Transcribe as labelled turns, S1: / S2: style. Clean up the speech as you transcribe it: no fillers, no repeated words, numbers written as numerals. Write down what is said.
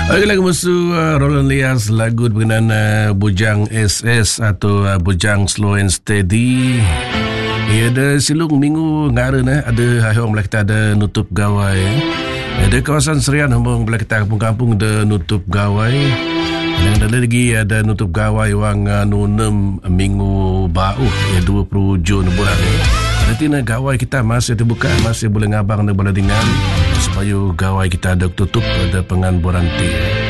S1: Okey, lagu musuh Roland Lias, lagu berkenaan Bujang SS atau Bujang Slow and Steady. Ya, ada silung minggu ngaran ada orang belah kita ada nutup gawai. Ada kawasan Serian hambung belah kita kampung-kampung ada nutup gawai. Dan ada lagi ada nutup gawai wang 6 minggu bau ya 20 Jun bulan ni. Nanti gawai kita masih terbuka, masih boleh ngabang dan boleh dengan supaya gawai kita ada tutup pada pengan boranti.